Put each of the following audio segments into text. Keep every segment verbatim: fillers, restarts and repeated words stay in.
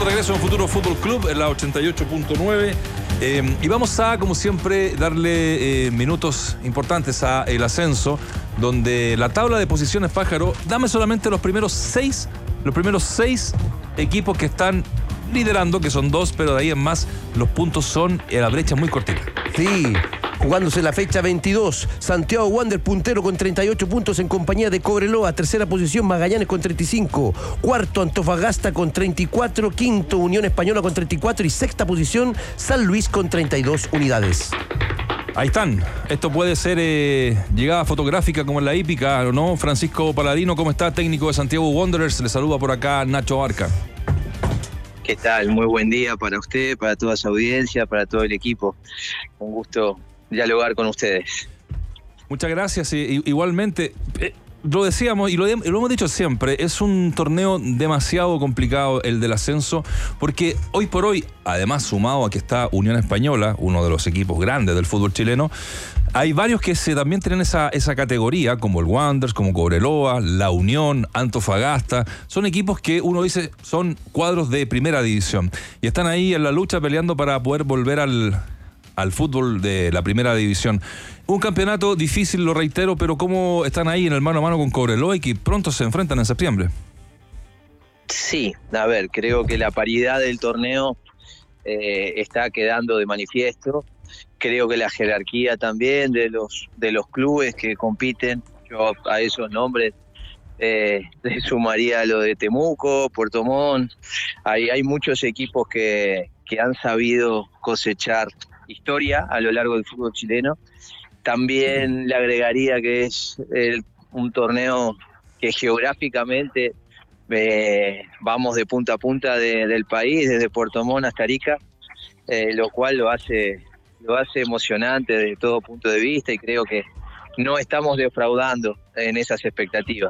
de regreso en Futuro Fútbol Club, en la ochenta y ocho punto nueve. Eh, y vamos a, como siempre, darle eh, minutos importantes a el ascenso, donde la tabla de posiciones, Pájaro, dame solamente los primeros seis, los primeros seis equipos que están liderando, que son dos, pero de ahí en más los puntos son en la brecha muy cortita. Sí, jugándose la fecha veintidós, Santiago Wander puntero con treinta y ocho puntos en compañía de Cobreloa, tercera posición Magallanes con treinta y cinco, cuarto Antofagasta con treinta y cuatro, quinto Unión Española con treinta y cuatro y sexta posición San Luis con treinta y dos unidades. Ahí están. Esto puede ser eh, llegada fotográfica como en la hípica, ¿no? Francisco Paladino, ¿cómo está? Técnico de Santiago Wanderers, le saluda por acá Nacho Barca. ¿Qué tal? Muy buen día para usted, para toda su audiencia, para todo el equipo. Un gusto dialogar con ustedes. Muchas gracias. Y, igualmente, eh, lo decíamos y lo, lo hemos dicho siempre, es un torneo demasiado complicado el del ascenso, porque hoy por hoy, además sumado a que está Unión Española, uno de los equipos grandes del fútbol chileno, hay varios que se también tienen esa, esa categoría, como el Wanderers, como Cobreloa, La Unión, Antofagasta. Son equipos que uno dice son cuadros de primera división y están ahí en la lucha peleando para poder volver al, al fútbol de la primera división. Un campeonato difícil, lo reitero, pero ¿cómo están ahí en el mano a mano con Cobreloa y que pronto se enfrentan en septiembre? Sí, a ver, creo que la paridad del torneo eh, está quedando de manifiesto. Creo que la jerarquía también de los de los clubes que compiten, yo a esos nombres eh, le sumaría lo de Temuco, Puerto Montt. Hay, hay muchos equipos que, que han sabido cosechar historia a lo largo del fútbol chileno. También le agregaría que es el, un torneo que geográficamente eh, vamos de punta a punta de, del país, desde Puerto Montt hasta Arica, eh, lo cual lo hace... lo hace emocionante desde todo punto de vista y creo que no estamos defraudando en esas expectativas.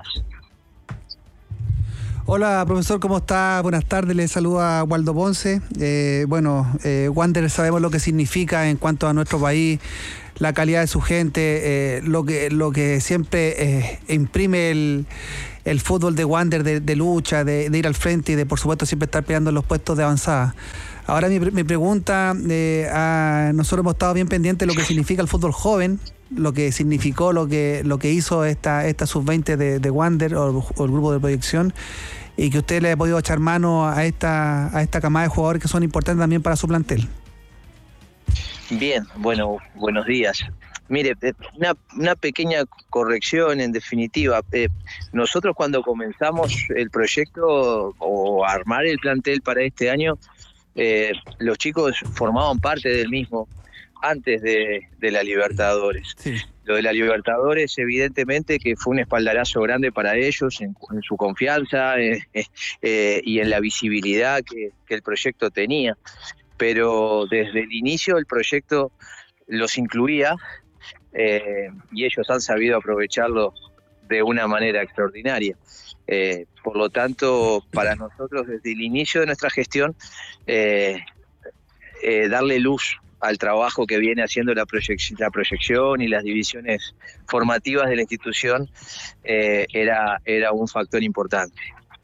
Hola profesor, ¿cómo está? Buenas tardes, le saluda Waldo Ponce. Eh, bueno, eh, Wander sabemos lo que significa en cuanto a nuestro país, la calidad de su gente, eh, lo que lo que siempre eh, imprime el, el fútbol de Wander, de, de lucha, de, de ir al frente y de por supuesto siempre estar peleando en los puestos de avanzada. Ahora mi, mi pregunta, eh, a, nosotros hemos estado bien pendientes de lo que significa el fútbol joven, lo que significó, lo que lo que hizo esta esta sub veinte de, de Wander o, o el grupo de proyección, y que usted le ha podido echar mano a esta a esta camada de jugadores que son importantes también para su plantel. Bien, bueno, buenos días. Mire, una, una pequeña corrección en definitiva. Eh, nosotros cuando comenzamos el proyecto o armar el plantel para este año, Eh, los chicos formaban parte del mismo antes de, de la Libertadores. Sí. Lo de la Libertadores evidentemente que fue un espaldarazo grande para ellos en, en su confianza eh, eh, y en la visibilidad que, que el proyecto tenía, pero desde el inicio el proyecto los incluía eh, y ellos han sabido aprovecharlo de una manera extraordinaria. Eh, por lo tanto, para nosotros desde el inicio de nuestra gestión, eh, eh, darle luz al trabajo que viene haciendo la, proyec- la proyección y las divisiones formativas de la institución eh, era, era un factor importante.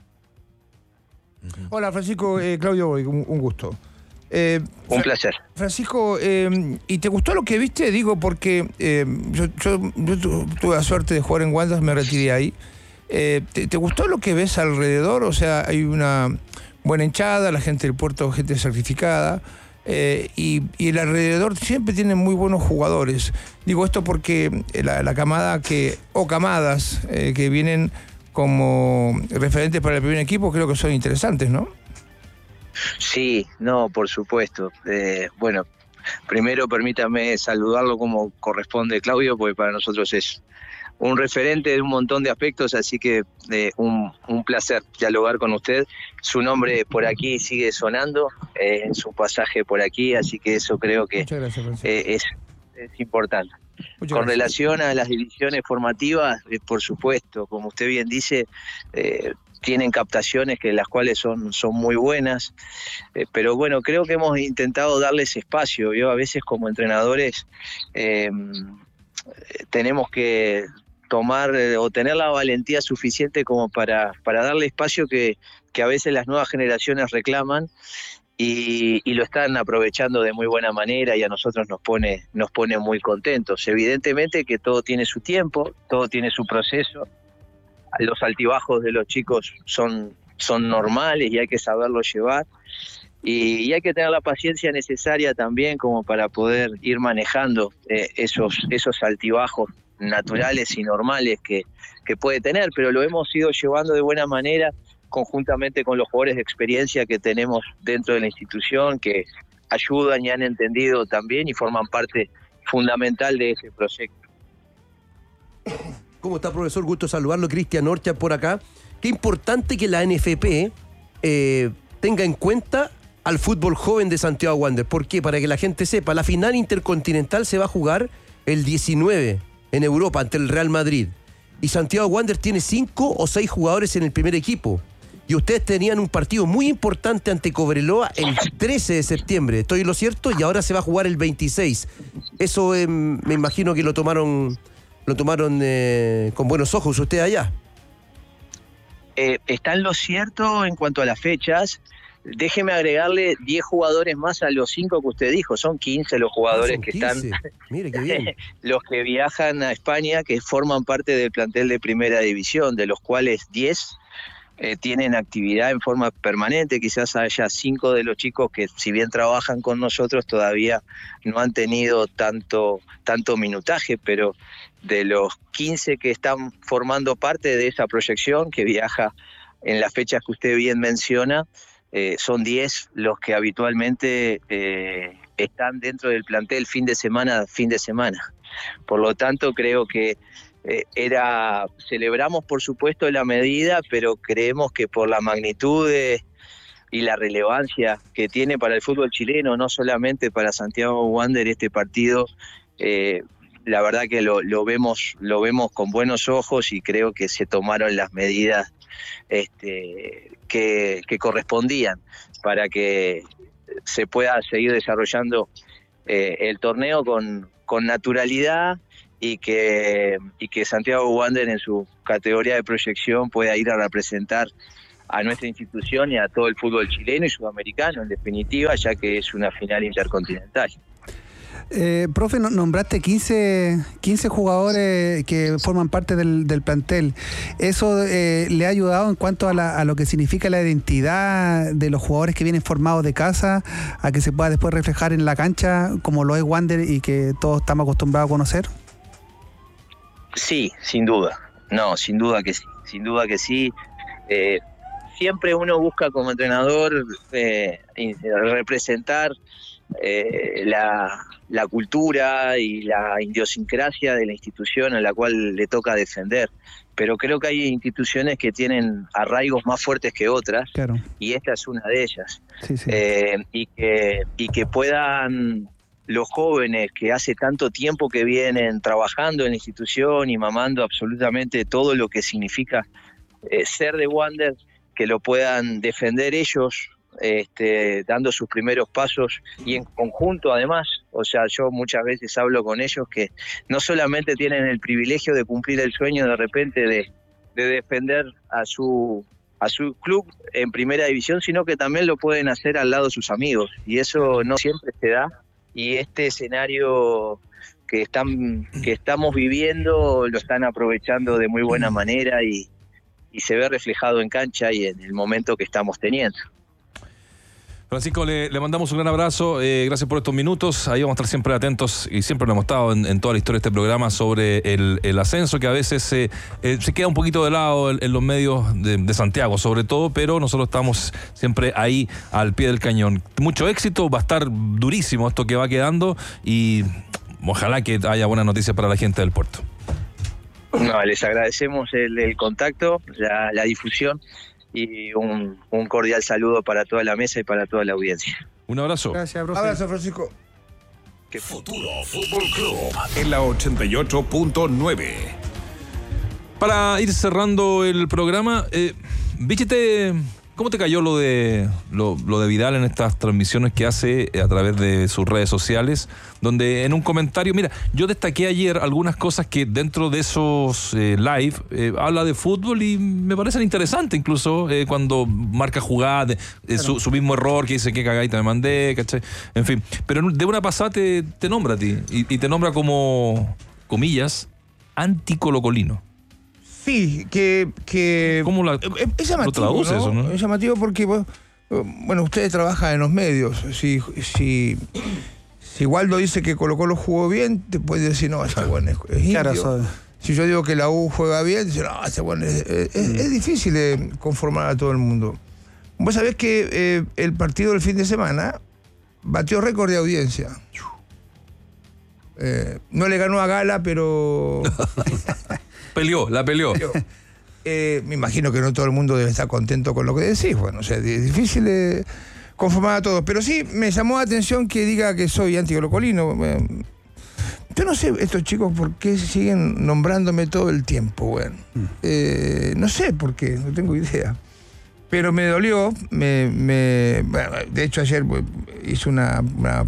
Hola Francisco, eh, Claudio Boy, un, un gusto. Eh, un placer. Francisco, eh, ¿y te gustó lo que viste? Digo, porque eh, yo, yo, yo tuve la suerte de jugar en Wanderers, me retiré ahí. Eh, ¿te, ¿Te gustó lo que ves alrededor? O sea, hay una buena hinchada, la gente del puerto, gente sacrificada, eh, y, y el alrededor siempre tiene muy buenos jugadores. Digo esto porque la, la camada que, o camadas eh, que vienen como referentes para el primer equipo, creo que son interesantes, ¿no? Sí, no, por supuesto. Eh, bueno, primero permítame saludarlo como corresponde, Claudio, porque para nosotros es un referente de un montón de aspectos, así que eh, un, un placer dialogar con usted. Su nombre por aquí sigue sonando eh, en su pasaje por aquí, así que eso creo que gracias, eh, es, es importante. Muchas con gracias. Relación a las divisiones formativas, eh, por supuesto, como usted bien dice, eh, tienen captaciones que las cuales son, son muy buenas, eh, pero bueno, creo que hemos intentado darles espacio. Yo a veces como entrenadores eh, tenemos que tomar eh, o tener la valentía suficiente como para, para darle espacio que, que a veces las nuevas generaciones reclaman y, y lo están aprovechando de muy buena manera y a nosotros nos pone, nos pone muy contentos. Evidentemente que todo tiene su tiempo, todo tiene su proceso. Los altibajos de los chicos son, son normales y hay que saberlo llevar. Y, y hay que tener la paciencia necesaria también como para poder ir manejando eh, esos, esos altibajos naturales y normales que, que puede tener, pero lo hemos ido llevando de buena manera conjuntamente con los jugadores de experiencia que tenemos dentro de la institución, que ayudan y han entendido también y forman parte fundamental de ese proyecto. ¿Cómo está, profesor? Gusto saludarlo. Cristian Orcha por acá. Qué importante que la N F P eh, tenga en cuenta al fútbol joven de Santiago Wanderers. ¿Por qué? Para que la gente sepa, la final intercontinental se va a jugar el diecinueve en Europa ante el Real Madrid. Y Santiago Wanderers tiene cinco o seis jugadores en el primer equipo. Y ustedes tenían un partido muy importante ante Cobreloa el trece de septiembre. ¿Estoy en lo cierto? Y ahora se va a jugar el veintiséis. Eso eh, me imagino que lo tomaron, lo tomaron eh, con buenos ojos ustedes allá. Eh, está en lo cierto en cuanto a las fechas. Déjeme agregarle diez jugadores más a los cinco que usted dijo. Son quince los jugadores ah, que quince. están, Mire qué bien. los que viajan a España, que forman parte del plantel de primera división, de los cuales diez eh, tienen actividad en forma permanente. Quizás haya cinco de los chicos que, si bien trabajan con nosotros, todavía no han tenido tanto, tanto minutaje, pero de los quince que están formando parte de esa proyección, que viaja en las fechas que usted bien menciona, Eh, son diez los que habitualmente eh, están dentro del plantel fin de semana, fin de semana. Por lo tanto, creo que eh, era, celebramos por supuesto la medida, pero creemos que por la magnitud de, y la relevancia que tiene para el fútbol chileno, no solamente para Santiago Wanderers, este partido, eh, la verdad que lo, lo vemos, lo vemos con buenos ojos y creo que se tomaron las medidas Este, que, que correspondían para que se pueda seguir desarrollando eh, el torneo con, con naturalidad y que, y que Santiago Wanderers en su categoría de proyección pueda ir a representar a nuestra institución y a todo el fútbol chileno y sudamericano en definitiva, ya que es una final intercontinental. Eh, profe, nombraste quince, quince jugadores que forman parte del, del plantel. ¿Eso eh, le ha ayudado en cuanto a, la, a lo que significa la identidad de los jugadores que vienen formados de casa, a que se pueda después reflejar en la cancha como lo es Wander y que todos estamos acostumbrados a conocer? Sí, sin duda. No, sin duda que sí. Sin duda que sí. Eh, siempre uno busca como entrenador eh, representar Eh, la, la cultura y la idiosincrasia de la institución a la cual le toca defender, pero creo que hay instituciones que tienen arraigos más fuertes que otras, claro. Y esta es una de ellas. Sí, sí. Eh, y, que, y que puedan los jóvenes que hace tanto tiempo que vienen trabajando en la institución y mamando absolutamente todo lo que significa eh, ser de Wanderers, que lo puedan defender ellos, Este, dando sus primeros pasos y en conjunto además. O sea, yo muchas veces hablo con ellos que no solamente tienen el privilegio de cumplir el sueño de repente de, de defender a su, a su club en primera división, sino que también lo pueden hacer al lado de sus amigos, y eso no siempre se da, y este escenario que, están, que estamos viviendo lo están aprovechando de muy buena manera y, y se ve reflejado en cancha y en el momento que estamos teniendo. Francisco, le, le mandamos un gran abrazo, eh, gracias por estos minutos. Ahí vamos a estar siempre atentos, y siempre lo hemos estado en, en toda la historia de este programa, sobre el, el ascenso, que a veces eh, eh, se queda un poquito de lado en, en los medios de, de Santiago sobre todo, pero nosotros estamos siempre ahí al pie del cañón. Mucho éxito, va a estar durísimo esto que va quedando, y ojalá que haya buenas noticias para la gente del puerto. No, les agradecemos el, el contacto, la, la difusión, y un, un cordial saludo para toda la mesa y para toda la audiencia. Un abrazo. Gracias, profe. Abrazo, Francisco. Que Futuro Fútbol Club en la ochenta y ocho punto nueve. Para ir cerrando el programa, eh, Bichete, ¿Cómo te cayó lo de lo, lo de Vidal en estas transmisiones que hace a través de sus redes sociales? Donde en un comentario, mira, yo destaqué ayer algunas cosas que dentro de esos eh, live eh, habla de fútbol y me parecen interesantes, incluso eh, cuando marca jugadas, eh, claro. su, su mismo error que dice que cagadita me mandé, ¿cachai? En fin, pero de una pasada te, te nombra a ti y, y te nombra como, comillas, anticolocolino. Sí, que... que ¿Cómo la, es llamativo, lo traduce ¿no? eso, no? Es llamativo porque, bueno, ustedes trabajan en los medios. Si, si, si Waldo dice que Colo Colo jugó bien, te puede decir, no, este bueno es, es indio. Claro, eso. Si yo digo que la U juega bien, dice, no, este bueno es, es, es, es difícil de conformar a todo el mundo. Vos sabés que eh, el partido del fin de semana batió récord de audiencia. Eh, no le ganó a Gala, pero... Peleó, la peleó. Eh, me imagino que no todo el mundo debe estar contento con lo que decís. Bueno, o sea, es difícil de conformar a todos. Pero sí, me llamó la atención que diga que soy anticolocolino. Eh, yo no sé, estos chicos, por qué siguen nombrándome todo el tiempo. Bueno, eh, no sé por qué, no tengo idea. Pero me dolió. Me, me, bueno, de hecho, ayer hice una, una,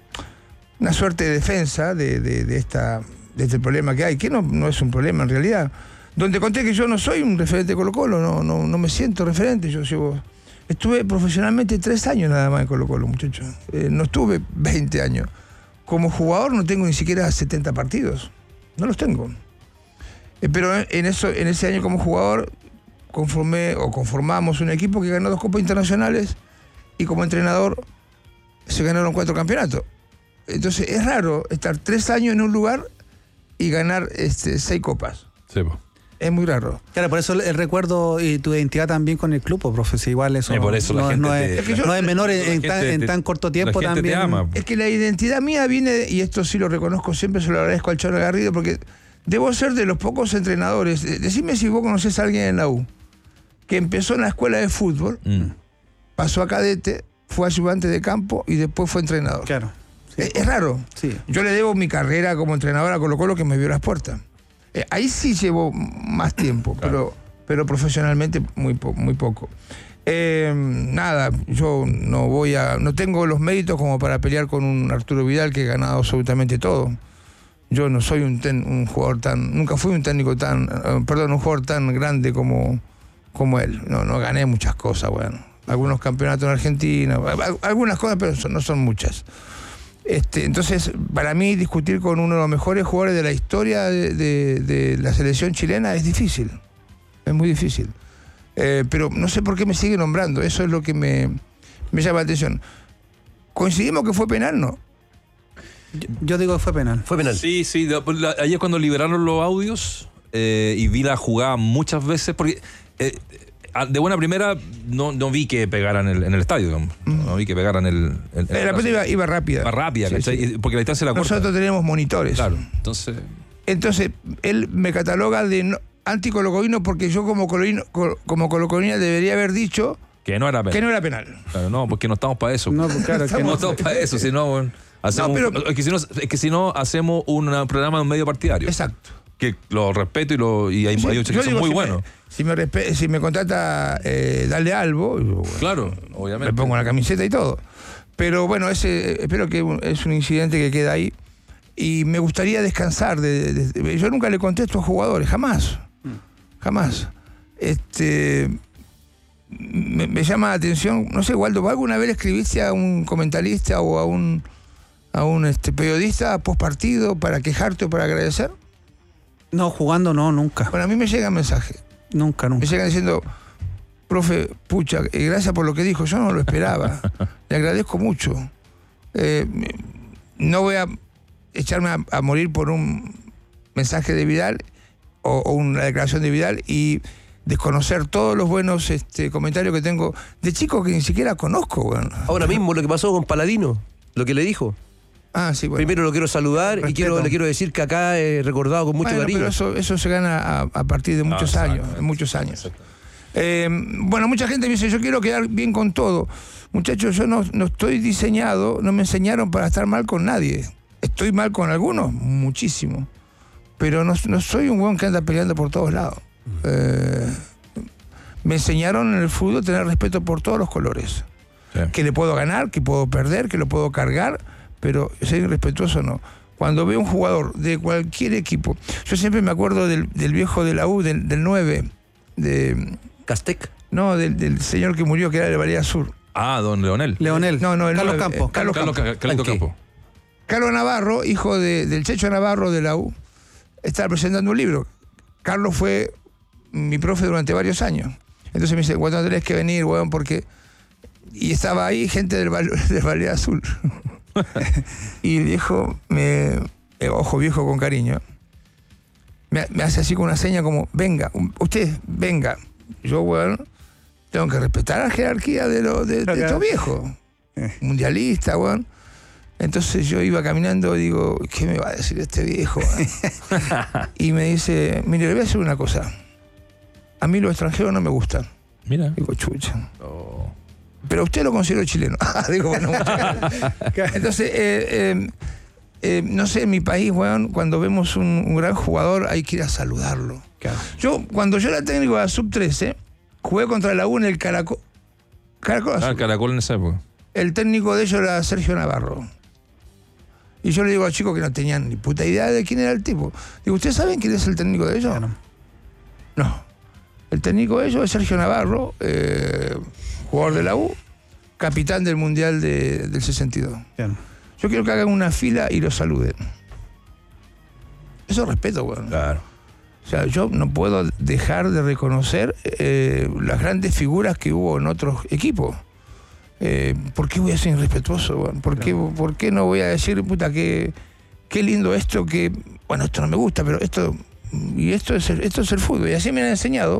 una suerte de defensa de, de, de esta... de este problema que hay, que no, no es un problema en realidad, donde conté que yo no soy un referente de Colo Colo, no, no, no me siento referente, yo llevo, estuve profesionalmente tres años nada más en Colo Colo, muchachos, eh, no estuve veinte años, como jugador no tengo ni siquiera setenta partidos, no los tengo, eh, pero en, eso, en ese año como jugador conformé o conformamos un equipo que ganó dos copas internacionales y como entrenador se ganaron cuatro campeonatos, entonces es raro estar tres años en un lugar y ganar este, seis copas. Sí, po. Es muy raro. Claro, por eso el, el recuerdo y tu identidad también con el club, pues, profe, si igual eso, y por eso no, la gente no, te, es, es, yo, no es menor en, en, tan, te, en tan corto tiempo la gente también. Te ama. Es que la identidad mía viene, y esto sí lo reconozco siempre, se lo agradezco al Cholo Garrido, porque debo ser de los pocos entrenadores. Decime si vos conocés a alguien en la U que empezó en la escuela de fútbol, mm. pasó a cadete, fue ayudante de campo y después fue entrenador. Claro. Sí, es, es raro. Sí. Yo le debo mi carrera como entrenador a Colo Colo que me abrió las puertas. Eh, ahí sí llevo más tiempo, claro. pero, pero profesionalmente muy, po muy poco. Eh, nada, yo no voy a, no tengo los méritos como para pelear con un Arturo Vidal que ha ganado absolutamente todo. Yo no soy un, ten, un jugador tan, nunca fui un técnico tan, uh, perdón, un jugador tan grande como, como él. No, no gané muchas cosas, bueno. Algunos campeonatos en Argentina, algunas cosas, pero no son muchas. Este, entonces, para mí, discutir con uno de los mejores jugadores de la historia de, de, de la selección chilena es difícil. Es muy difícil. Eh, pero no sé por qué me sigue nombrando. Eso es lo que me, me llama la atención. ¿Coincidimos que fue penal, no? Yo, yo digo que fue penal. Fue penal. Sí, sí. Ayer cuando liberaron los audios eh, y vi la jugada muchas veces, porque... Eh, de buena primera no, no vi que pegaran en el, en el estadio, digamos. Mm. No vi que pegaran el... el, el la pelota iba, iba rápida. Iba rápida, sí, sí. Porque la distancia era corta. Nosotros tenemos monitores. Claro, entonces... Entonces, él me cataloga de no, anticolocolino porque yo como colorino, como colocolina debería haber dicho... Que no era penal. Que no era penal. Claro, no, porque no estamos para eso. No, pues claro, que no estamos para eso, si no... Bueno, hacemos, no, pero, es, que si no es que si no hacemos un programa de un medio partidario. Exacto. Que lo respeto y, lo, y hay, sí, hay muchos que son muy si buenos. Me, si, me si me contrata eh, Dale Albo, yo, bueno, claro, obviamente. Me pongo la camiseta y todo. Pero bueno, ese, espero que es un incidente que queda ahí. Y me gustaría descansar. De, de, de, yo nunca le contesto a jugadores, jamás. Jamás. Este, me, me llama la atención, no sé, Waldo, ¿alguna vez escribiste a un comentarista o a un, a un este, periodista post partido para quejarte o para agradecer? No, jugando no, nunca. Bueno, a mí me llegan mensajes. Nunca, nunca. Me llegan diciendo, profe, pucha, eh, gracias por lo que dijo, yo no lo esperaba. Le agradezco mucho. Eh, no voy a echarme a, a morir por un mensaje de Vidal o, o una declaración de Vidal y desconocer todos los buenos este, comentarios que tengo de chicos que ni siquiera conozco. Bueno. Ahora mismo lo que pasó con Paladino, lo que le dijo. Ah, sí, bueno. Primero lo quiero saludar Respeto. y quiero, le quiero decir que acá he recordado con mucho bueno, cariño. Pero eso, eso se gana a, a partir de muchos no, años, de muchos años. Eh, bueno, mucha gente me dice, yo quiero quedar bien con todo. Muchachos, yo no, no estoy diseñado, no me enseñaron para estar mal con nadie. Estoy mal con algunos, muchísimo. Pero no, no soy un huevón que anda peleando por todos lados. Eh, me enseñaron en el fútbol a tener respeto por todos los colores. Sí. Que le puedo ganar, que puedo perder, que lo puedo cargar, pero ser irrespetuoso no. Cuando veo un jugador de cualquier equipo, yo siempre me acuerdo del, del viejo de la U, del, del nueve, de... ¿Castec? No, del, del señor que murió, que era de Bahía Sur. Ah, don Leonel. Leonel. No, no, el Carlos nueve, Campos. eh, Carlos, Carlos, Campos. Carlos Campo. Carlos Navarro, hijo de, del Checho Navarro de la U, está presentando un libro. Carlos fue mi profe durante varios años. Entonces me dice, bueno, tenés que venir, weón, porque... Y estaba ahí gente del, del Valle Azul. Y el viejo, me, eh, ojo viejo con cariño, me, me hace así con una seña como, venga, usted, venga. Yo, weón, tengo que respetar la jerarquía de, lo, de, de estos viejos. Mundialista, weón. Entonces yo iba caminando y digo, ¿qué me va a decir este viejo? Y me dice, mire, le voy a decir una cosa. A mí los extranjeros no me gustan. Mira. Digo, chucha. Oh. Pero usted lo considero chileno. Digo, bueno, entonces, eh, eh, eh, no sé, en mi país, weón, cuando vemos un, un gran jugador hay que ir a saludarlo. Claro. Yo, cuando yo era técnico de la sub trece, jugué contra la U en el Caracol. Caracol Ah, el Caracol en esa época. El técnico de ellos era Sergio Navarro. Y yo le digo a chicos que no tenían ni puta idea de quién era el tipo. Digo, ¿ustedes saben quién es el técnico de ellos? Claro. No. El técnico de ellos es Sergio Navarro, eh, jugador de la U, capitán del Mundial de, del sesenta y dos. Claro. Yo quiero que hagan una fila y lo saluden. Eso es respeto, weón. Claro. O sea, yo no puedo dejar de reconocer eh, las grandes figuras que hubo en otros equipos. Eh, ¿Por qué voy a ser irrespetuoso? Bueno? ¿Por, qué, ¿Por qué no voy a decir, puta, que qué lindo esto, que, bueno, esto no me gusta, pero esto, y esto es el, esto es el fútbol? Y así me han enseñado.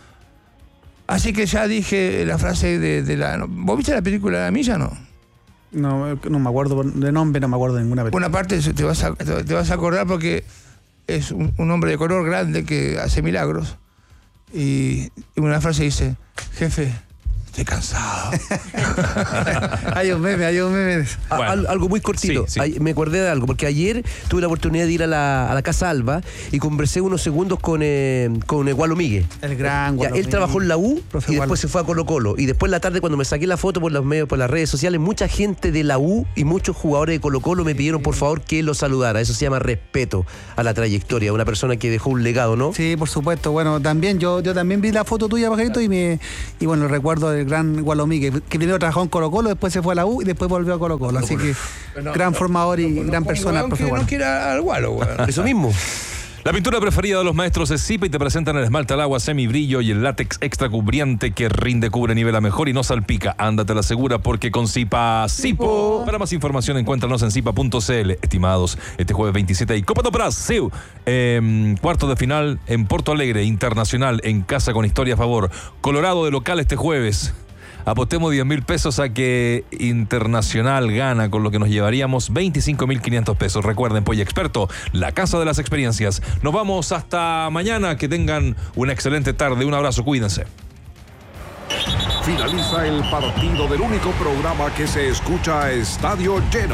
Así que ya dije la frase de, de la... ¿Vos viste la película de La Milla, no? No, no me acuerdo de nombre, no me acuerdo de ninguna película. Una parte te vas a, te vas a acordar porque es un, un hombre de color grande que hace milagros. Y, y una frase dice, jefe... Estoy cansado. Hay un meme, hay un meme. Bueno. Al, algo muy cortito. Sí, sí. Ay, me acordé de algo, porque ayer tuve la oportunidad de ir a la, a la Casa Alba y conversé unos segundos con, eh, con eh, Gualo Migue. El gran Gualo. Él trabajó en la U Profe y después Gualo. se fue a Colo Colo. Y después en la tarde, cuando me saqué la foto por los medios, por las redes sociales, mucha gente de la U y muchos jugadores de Colo Colo me pidieron por favor que lo saludara. Eso se llama respeto a la trayectoria. Una persona que dejó un legado, ¿no? Sí, por supuesto. Bueno, también yo, yo también vi la foto tuya, Pajarito, y me y bueno, recuerdo del gran Gualomí, que, que primero trabajó en Colo Colo, después se fue a la U y después volvió a Colo Colo. Así que no, gran no, formador y no, no, gran no, persona, no, profe que Gualo. no quiera al Gualo, weón. Eso mismo. La pintura preferida de los maestros es Zipa y te presentan el esmalte al agua semibrillo y el látex extra cubriente que rinde, cubre, nivela mejor y no salpica. Ándate la segura porque con Zipa, Zipo. Para más información encuéntranos en zipa punto c l. Estimados, este jueves veintisiete hay Copa do Brasil. Eh, cuarto de final en Porto Alegre, Internacional en casa con historia a favor. Colorado de local este jueves. Apostemos diez mil pesos a que Internacional gana, con lo que nos llevaríamos veinticinco mil quinientos pesos. Recuerden, Polla Experto, la casa de las experiencias. Nos vamos hasta mañana. Que tengan una excelente tarde. Un abrazo, cuídense. Finaliza el partido del único programa que se escucha a estadio lleno.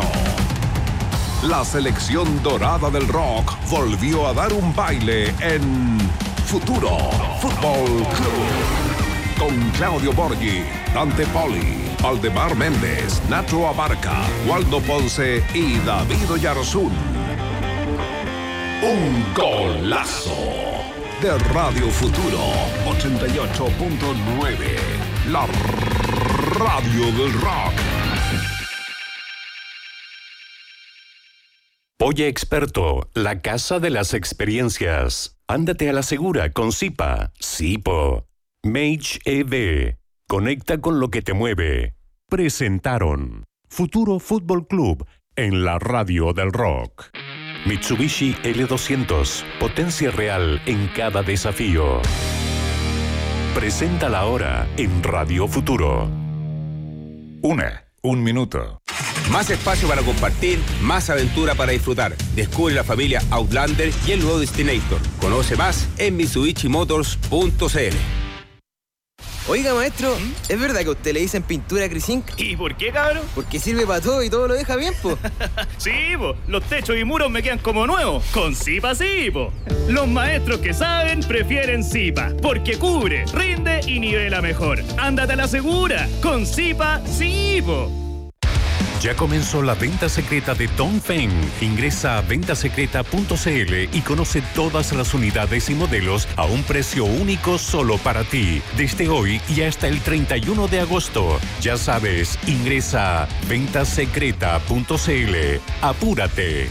La selección dorada del rock volvió a dar un baile en Futuro Fútbol Club. Con Claudio Borghi, Dante Poli, Aldemar Méndez, Nacho Abarca, Waldo Ponce y David Oyarzún. Un golazo de Radio Futuro ochenta y ocho punto nueve, la radio del rock. Polla Experto, la casa de las experiencias. Ándate a la segura con Zipa, Zipo. Mage E V. Conecta con lo que te mueve. Presentaron Futuro Fútbol Club en la radio del rock. Mitsubishi L doscientos. Potencia real en cada desafío. Presenta la hora en Radio Futuro. Una, un minuto. Más espacio para compartir, más aventura para disfrutar. Descubre la familia Outlander y el nuevo Destinator. Conoce más en mitsubishi motors punto c l. Oiga, maestro, ¿es verdad que a usted le dicen pintura Crisink? ¿Y por qué, cabrón? Porque sirve para todo y todo lo deja bien, po. Sí, po. Los techos y muros me quedan como nuevos. Con Zipa sí, po. Los maestros que saben prefieren Zipa. Porque cubre, rinde y nivela mejor. Ándate a la segura. Con Zipa sí, po. Ya comenzó la venta secreta de Dongfeng. Ingresa a venta secreta punto c l y conoce todas las unidades y modelos a un precio único solo para ti. Desde hoy y hasta el treinta y uno de agosto. Ya sabes, ingresa a venta secreta punto c l. Apúrate.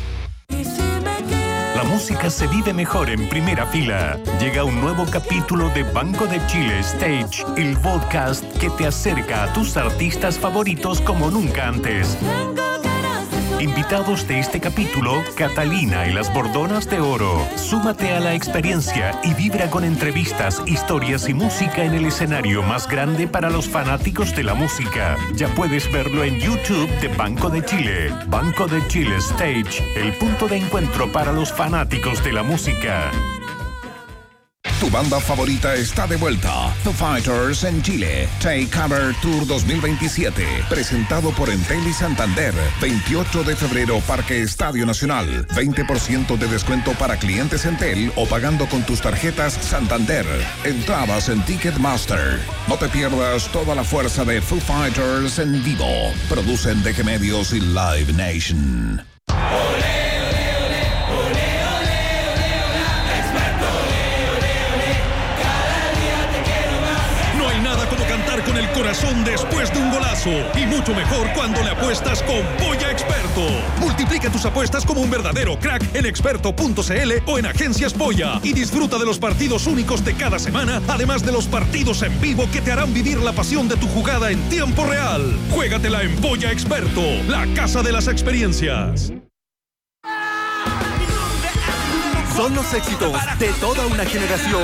La música se vive mejor en primera fila. Llega un nuevo capítulo de Banco de Chile Stage, el podcast que te acerca a tus artistas favoritos como nunca antes. Invitados de este capítulo, Catalina y las Bordonas de Oro. Súmate a la experiencia y vibra con entrevistas, historias y música en el escenario más grande para los fanáticos de la música. Ya puedes verlo en YouTube de Banco de Chile. Banco de Chile Stage, el punto de encuentro para los fanáticos de la música. Tu banda favorita está de vuelta. Foo Fighters en Chile. Take Cover Tour dos mil veintisiete. Presentado por Entel y Santander. veintiocho de febrero, Parque Estadio Nacional. veinte por ciento de descuento para clientes Entel o pagando con tus tarjetas Santander. Entradas en Ticketmaster. No te pierdas toda la fuerza de Foo Fighters en vivo. Producen D G Medios y Live Nation. Con el corazón después de un golazo y mucho mejor cuando le apuestas con Polla Experto. Multiplica tus apuestas como un verdadero crack en experto punto c l o en Agencias Polla y disfruta de los partidos únicos de cada semana, además de los partidos en vivo que te harán vivir la pasión de tu jugada en tiempo real. Juégatela en Polla Experto, la casa de las experiencias. Son los éxitos de toda una generación.